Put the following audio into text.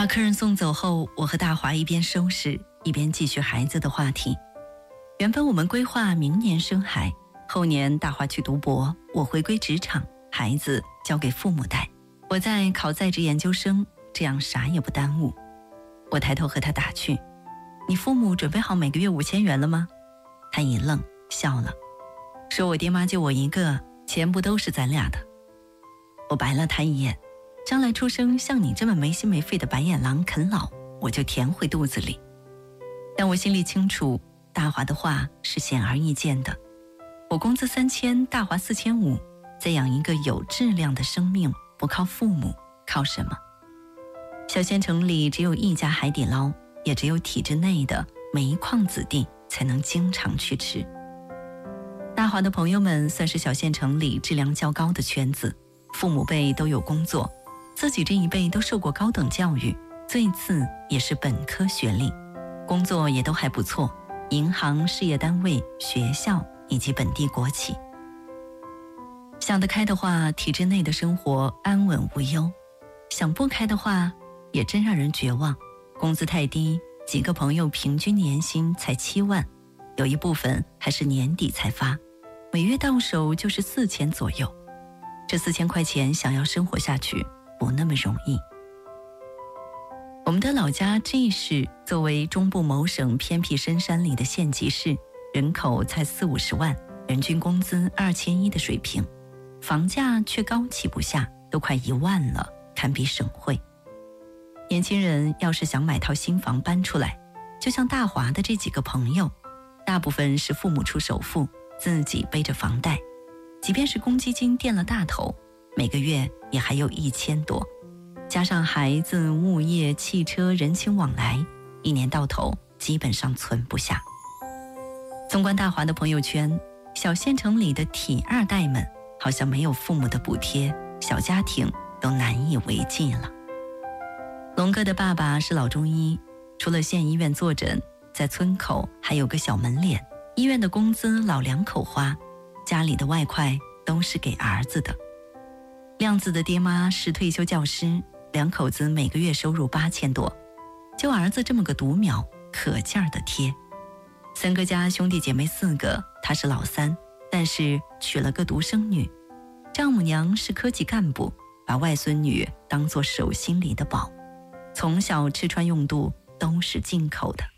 把客人送走后，我和大华一边收拾一边继续孩子的话题。原本我们规划明年生孩，后年大华去读博，我回归职场，孩子交给父母带，我在考在职研究生，这样啥也不耽误。我抬头和他打趣：你父母准备好每个月5000元了吗？他一愣，笑了，说我爹妈就我一个，钱不都是咱俩的。我白了他一眼，将来出生像你这么没心没肺的白眼狼啃老，我就填回肚子里。但我心里清楚，大华的话是显而易见的。我工资3000，大华4500，再养一个有质量的生命，不靠父母，靠什么？小县城里只有一家海底捞，也只有体制内的煤矿子弟才能经常去吃。大华的朋友们算是小县城里质量较高的圈子，父母辈都有工作，自己这一辈都受过高等教育，最次也是本科学历，工作也都还不错，银行、事业单位、学校以及本地国企。想得开的话，体制内的生活安稳无忧；想不开的话，也真让人绝望。工资太低，几个朋友平均年薪才7万，有一部分还是年底才发，每月到手就是4000左右。这4000块钱想要生活下去，不那么容易。我们的老家 G 市作为中部某省偏僻深山里的县级市，人口才40-50万，人均工资2100的水平，房价却高企不下，都快1万了，堪比省会。年轻人要是想买套新房搬出来，就像大华的这几个朋友，大部分是父母出首付，自己背着房贷，即便是公积金垫了大头，每个月也还有1000多，加上孩子、物业、汽车、人情往来，一年到头基本上存不下。纵观大华的朋友圈，小县城里的体二代们好像没有父母的补贴，小家庭都难以为继了。龙哥的爸爸是老中医，除了县医院坐诊，在村口还有个小门脸，医院的工资老两口花，家里的外快都是给儿子的。亮子的爹妈是退休教师，两口子每个月收入8000多，就儿子这么个独苗，可劲儿的贴。三哥家兄弟姐妹4个，他是老三，但是娶了个独生女，丈母娘是科级干部，把外孙女当作手心里的宝，从小吃穿用度都是进口的。